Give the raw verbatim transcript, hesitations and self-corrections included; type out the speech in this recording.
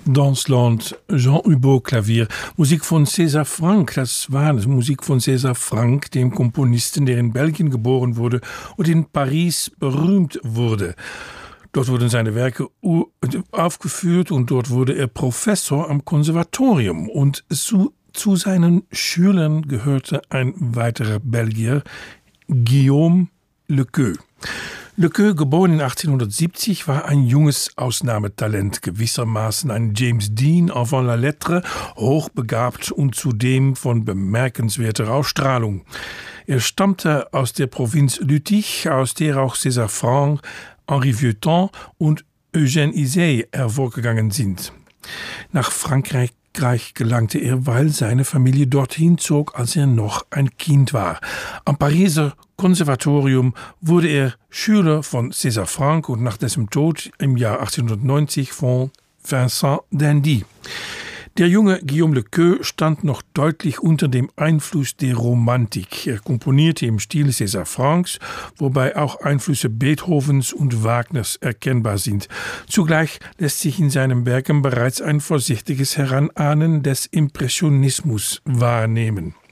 Dans Land, Jean Hubeau Klavier, Musik von César Franck, das war Musik von César Franck, dem Komponisten, der in Belgien geboren wurde und in Paris berühmt wurde. Dort wurden seine Werke aufgeführt und dort wurde er Professor am Konservatorium. Und zu, zu seinen Schülern gehörte ein weiterer Belgier, Guillaume Lequeux. Lequeux, geboren in achtzehnhundertsiebzig, war ein junges Ausnahmetalent, gewissermaßen ein James Dean avant la lettre, hochbegabt und zudem von bemerkenswerter Ausstrahlung. Er stammte aus der Provinz Lüttich, aus der auch César Franck, Henri Vieuxtemps und Eugène Izey hervorgegangen sind. Nach Frankreich gelangte er, weil seine Familie dorthin zog, als er noch ein Kind war. Am Pariser Konservatorium wurde er Schüler von César Franck und nach dessen Tod im Jahr achtzehnhundertneunzig von Vincent d'Indy. Der junge Guillaume Lequeux stand noch deutlich unter dem Einfluss der Romantik. Er komponierte im Stil César Francks, wobei auch Einflüsse Beethovens und Wagners erkennbar sind. Zugleich lässt sich in seinen Werken bereits ein vorsichtiges Heranahnen des Impressionismus wahrnehmen.